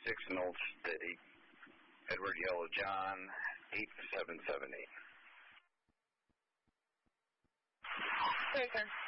and Old Steady. Edward Yellow John, 8778. Okay.